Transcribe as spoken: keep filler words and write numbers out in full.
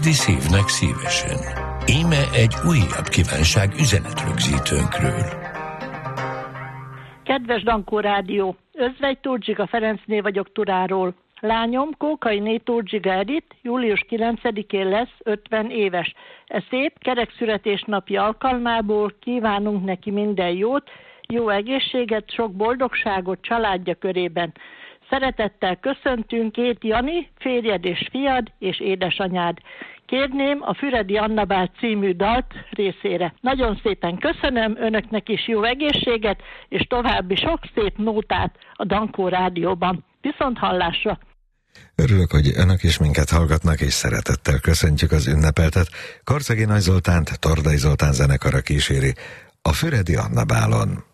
szívnek szívesen. Íme egy újabb kívánság üzenetrögzítőnkről. Kedves Dankó Rádió, Özvegy Tódzsiga Ferencné vagyok Turáról. Lányom Kókainé Tódzsiga Edith július kilencedikén lesz ötven éves. E szép kerek születésnapja alkalmából kívánunk neki minden jót, jó egészséget, sok boldogságot családja körében. Szeretettel köszöntünk két Jani, férjed és fiad és édesanyád. Kérném a Füredi Annabál című dalt részére. Nagyon szépen köszönöm, önöknek is jó egészséget, és további sok szép nótát a Dankó Rádióban. Viszont hallásra! Örülök, hogy önök is minket hallgatnak, és szeretettel köszöntjük az ünnepeltet. Karcegi Nagy Zoltánt Tordai Zoltán zenekara kíséri a Füredi Annabálon.